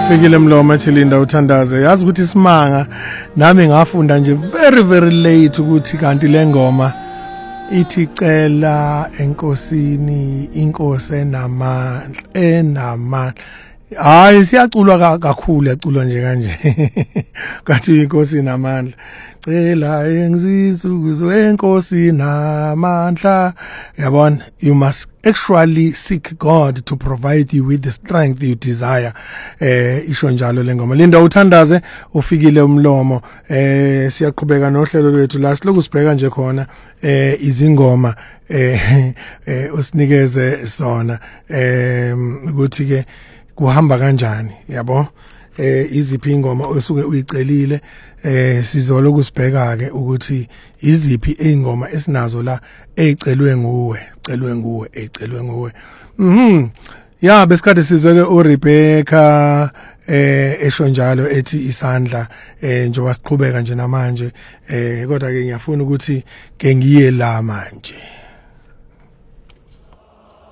Fikile Mlomo ethi Linda Uthandaze, yazi ukuthi isimanga nami ngafunda nje very late ukuthi kanti le ngoma ithi cela enkosini inkosi enamandla. Hayi siyaculwa kakhulu, yaculwa nje kanje. Kathi inkosi namandla. Cela engizizukuzwe enkosi namandla. Yabona, you must actually seek God to provide you with the strength you desire. Isho njalo lengoma. Linda Uthandaze ufikile Umlomo. Siyaqhubeka nohlelo lwethu la siloku sibheka nje khona izingoma usinikeze sona ukuthi ke kuhamba kanjani, yabo? Iziphi ingoma osuke uyicelile, sizola kusibheka ke ukuthi iziphi ingoma esinazo la ecelwe nguwe. Ya besikade sizwe ke uRebecca esho njalo ethi isandla njengoba siqhubeka nje namanje, kodwa ke ngiyafuna ukuthi ke ngiye la manje.